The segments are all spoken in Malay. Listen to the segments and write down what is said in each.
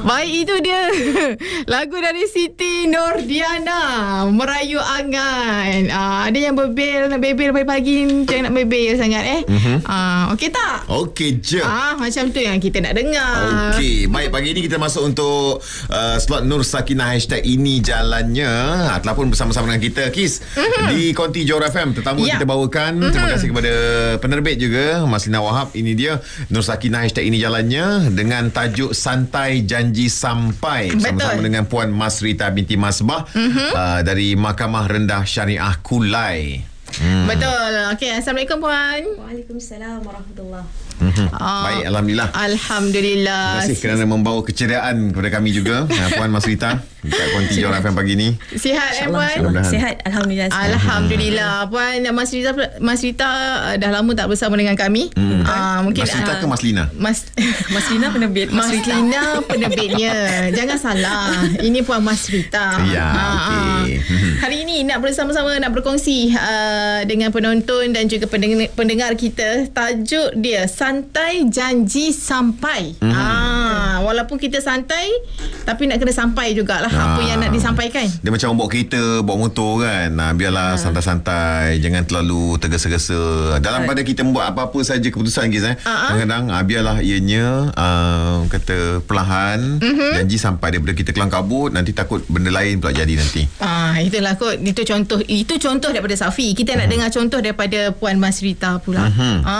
Baik, itu dia lagu dari Siti Nordiana, Merayu Angan. Ada yang bebel, nak bebel pagi-pagi ni, jangan nak bebel sangat okey tak? Okey je. Macam tu yang kita nak dengar. Okey, baik, pagi ni kita masuk untuk slot Nur Sakinah #ini jalannya. Telepon bersama-sama dengan kita Kis di Konti Johor FM. Tetamu kita bawakan. Terima kasih kepada penerbit juga Mas Lina Wahab. Ini dia Nur Sakinah #ini jalannya dengan tajuk Santai Janji Sampai, bersama-sama dengan Puan Masrita binti Masbah dari Mahkamah Rendah Syariah Kulai. Betul. Okey, Assalamualaikum Puan. Waalaikumsalam warahmatullahi. Baik, Alhamdulillah. Alhamdulillah. Terima kasih kerana membawa keceriaan kepada kami juga, Puan Masrita, dekat Konti Johor FM pagi ni. Sihat Puan? Sihat, Alhamdulillah. Alhamdulillah. Puan, Mas Rita dah lama tak bersama dengan kami. Mungkin Mas Rita ke Mas Lina? Mas Lina penerbit. Mas Lina penerbitnya. Jangan salah. Ini Puan Mas Rita. Ya, okey. Hari ini nak bersama-sama, nak berkongsi dengan penonton dan juga pendengar kita. Tajuk dia Santai Janji Sampai. Walaupun kita santai, tapi nak kena sampai jugalah apa yang nak disampaikan. Dia macam bawa kereta, bawa motor kan. Biarlah santai-santai, jangan terlalu tergesa-gesa. Dalam pada kita membuat apa-apa saja keputusan kita, kadang-kadang biarlah ianya kata perlahan, janji sampai, daripada kita kelang kabut, nanti takut benda lain pula jadi nanti. Itulah kot. Itu contoh daripada Safi. Kita nak dengar contoh daripada Puan Masrita pula.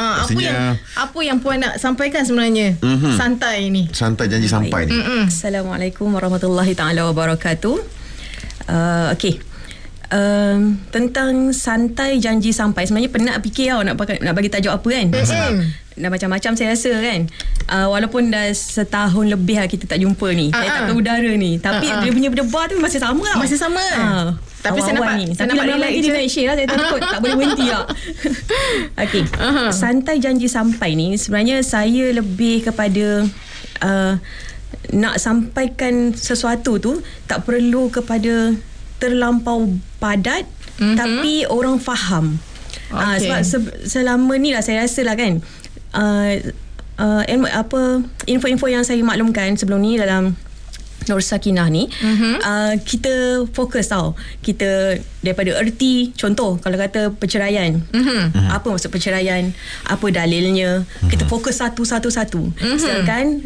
Apa yang Puan nak sampaikan sebenarnya? Santai ni. Santai janji sampai ni. Assalamualaikum warahmatullahi taala wabarakatuh. Okey. Tentang santai janji sampai, sebenarnya penat fikir nak bagi tajuk apa kan. Dah macam-macam saya rasa kan. Walaupun dah setahun lebih kita tak jumpa ni, saya tak tahu udara ni, tapi dia punya berdebar tu masih sama tau. Masih sama. Tapi saya nampak lagi dia naik share lah. Saya takut tak boleh berhenti lah. Okey. Santai janji sampai ni sebenarnya saya lebih kepada nak sampaikan sesuatu tu tak perlu kepada terlampau padat, tapi orang faham. Sebab selama ni lah saya rasa lah kan, info-info yang saya maklumkan sebelum ni dalam Nur Sakinah ni, kita fokus tau. Kita daripada erti, contoh kalau kata perceraian, apa maksud perceraian, apa dalilnya, kita fokus satu-satu. Sedangkan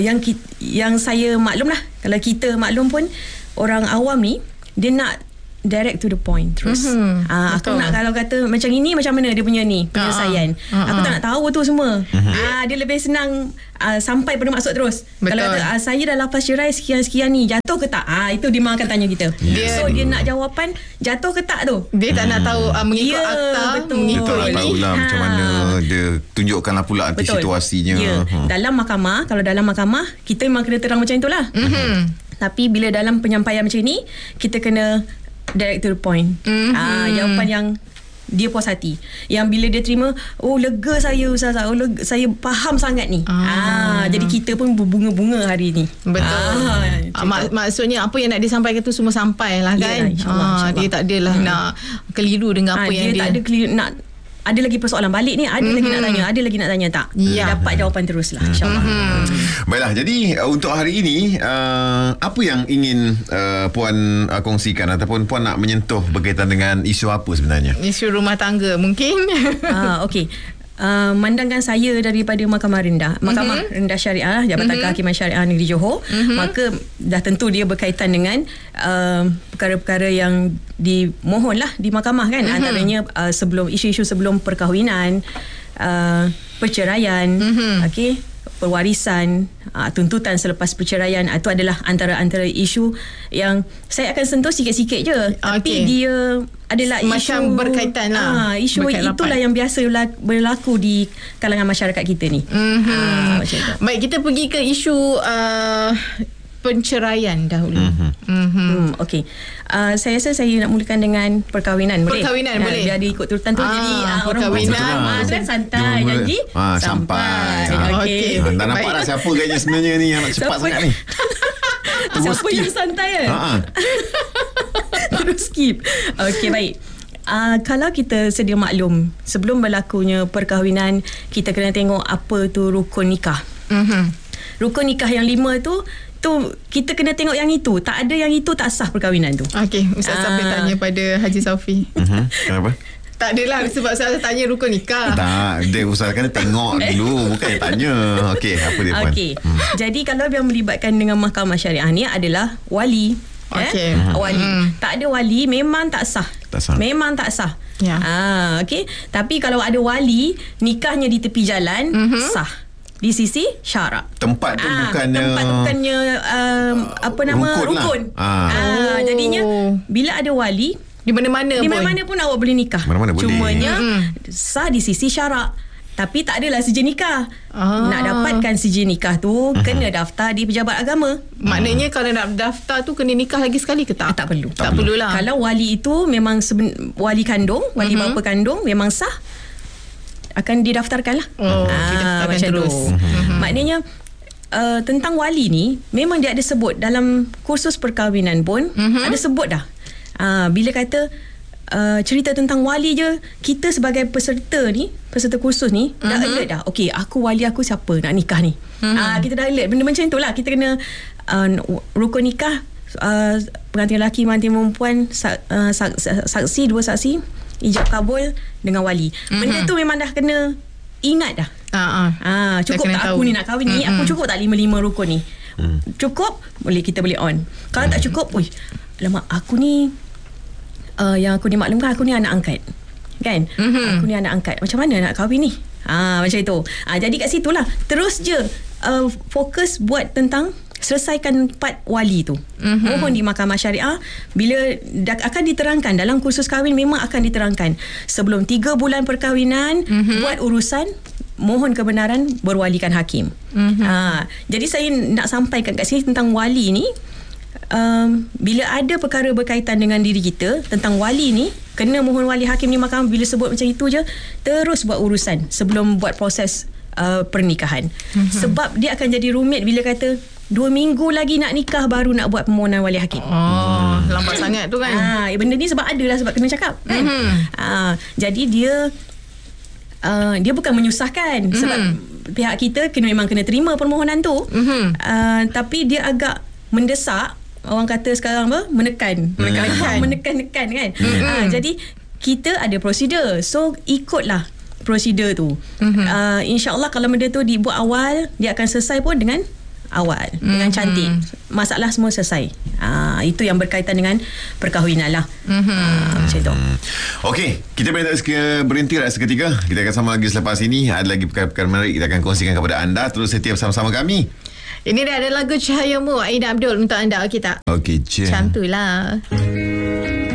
yang saya maklum lah, kalau kita maklum pun, orang awam ni dia nak direct to the point terus. Aku nak, kalau kata macam ini, macam mana dia punya ni penyelesaian, aku tak nak tahu tu semua. Dia lebih senang sampai pada maksud terus. Kalau kata saya dah lepas cerai sekian-sekian ni, jatuh ke tak, itu dia akan tanya kita. So dia nak jawapan jatuh ke tak tu. Dia tak nak tahu mengikut akta. Betul. Dia tak nak tahulah macam mana dia tunjukkanlah pula nanti situasinya. Dalam mahkamah, kalau dalam mahkamah kita memang kena terang macam itulah. Tapi bila dalam penyampaian macam ni, kita kena direct to the point. Jawapan yang dia puas hati, yang bila dia terima, lega saya Ustazah, saya faham sangat ni. Jadi kita pun berbunga-bunga hari ni. Betul. Maksudnya apa yang nak disampaikan tu semua sampai lah kan. InsyaAllah. Dia tak adalah nak keliru dengan apa yang dia tak ada keliru. Ada lagi persoalan balik ni, ada lagi nak tanya tak? Dapat jawapan terus lah, insyaAllah. Baiklah, jadi untuk hari ini apa yang ingin Puan kongsikan, ataupun Puan nak menyentuh berkaitan dengan isu apa sebenarnya? Isu rumah tangga mungkin. Okey. Mandangkan saya daripada Mahkamah Rendah Syariah, Jabatan Kehakiman Syariah Negeri Johor, maka dah tentu dia berkaitan dengan perkara-perkara yang dimohon lah di mahkamah kan. Antaranya sebelum isu-isu sebelum perkahwinan, perceraian, okey, pewarisan, tuntutan selepas perceraian. Itu adalah antara isu yang saya akan sentuh sikit-sikit je. Tapi dia adalah macam isu berkaitan lah. Isu itulah yang biasa berlaku di kalangan masyarakat kita ni. Macam tu. Baik, kita pergi ke isu penceraian dahulu. Okey. Saya rasa saya nak mulakan dengan perkahwinan. Perkahwinan boleh. Biar dia ikut turutan tu. Jadi perkahwinan santai janji sampai. Okey. Dah nampak dah siapa gaya sebenarnya ni yang nak cepat sangat ni. Siapa yang santai kan? Terus skip. Okey, baik. Kalau kita sedia maklum, sebelum berlakunya perkahwinan, kita kena tengok apa tu rukun nikah. Rukun nikah yang 5 tu Itu kita kena tengok yang itu. Tak ada yang itu, tak sah perkahwinan tu. Okey, Ustaz Safi tanya pada Haji Saufi. Kenapa? Tak adalah, sebab saya tanya rukun nikah. Tak, dia Ustaz kena tengok dulu, bukan tanya. Okey, apa dia Puan? Okey. Jadi kalau yang melibatkan dengan mahkamah syariah ni adalah wali. Okey. Wali. Tak ada wali memang tak sah. Tak sah. Memang tak sah. Ya. Okey. Tapi kalau ada wali, nikahnya di tepi jalan, sah. Di sisi syarak. Tempat tu bukannya apa nama rukun lah. Jadinya bila ada wali Di mana-mana pun awak boleh nikah. Mana-mana boleh. Cumanya sah di sisi syarak. Tapi tak adalah sijil nikah. Nak dapatkan sijil nikah tu kena daftar di pejabat agama. Maknanya kalau nak daftar tu kena nikah lagi sekali ke tak? Tak perlu. Tak perlulah. Kalau wali itu memang wali kandung, wali bapa kandung memang sah, akan didaftarkan lah. Didaftarkan macam terus. tu. Maknanya tentang wali ni memang dia ada sebut dalam kursus perkahwinan pun ada sebut dah. Bila kata cerita tentang wali je, kita sebagai peserta kursus ni dah alert dah. Okey, wali aku siapa nak nikah ni. Kita dah alert benda macam tu lah. Kita kena rukun nikah, pengantin lelaki, pengantin perempuan, saksi, 2 saksi, ijab kabul dengan wali. Benda tu memang dah kena ingat dah. Cukup tak aku ni nak kahwin ni, aku cukup tak 5 rukun ni. Cukup, kita boleh on. Kalau tak cukup, alamak, aku ni yang aku dimaklumkan, aku ni anak angkat, kan? Aku ni anak angkat, macam mana nak kahwin ni? Macam itu. Jadi kat situlah terus je fokus buat tentang selesaikan part wali tu. Mohon di mahkamah syariah bila akan diterangkan dalam kursus kahwin, memang akan diterangkan sebelum 3 bulan perkahwinan, buat urusan mohon kebenaran berwalikan hakim. Jadi saya nak sampaikan kat sini tentang wali ni, bila ada perkara berkaitan dengan diri kita tentang wali ni, kena mohon wali hakim ni mahkamah. Bila sebut macam itu je, terus buat urusan sebelum buat proses pernikahan. Sebab dia akan jadi rumit bila kata 2 minggu lagi nak nikah baru nak buat permohonan wali hakim. Lambat sangat tu kan. Benda ni sebab sebab kena cakap kan. Jadi dia bukan menyusahkan, sebab pihak kita memang kena terima permohonan tu. Tapi dia agak mendesak, orang kata sekarang menekan kan. Jadi kita ada prosedur, so ikutlah prosedur tu. InsyaAllah kalau benda tu dibuat awal, dia akan selesai pun dengan awal, dengan cantik. Masalah semua selesai. Itu yang berkaitan dengan perkahwinan lah. Macam tu. Okey, kita berhenti seketika. Kita akan sama lagi selepas ini. Ada lagi perkara-perkara menarik kita akan kongsikan kepada anda. Terus setia bersama-sama kami. Ini dia ada lagu Cahayamu, Aida Abdul untuk anda. Okey tak? Okey, Cantulah.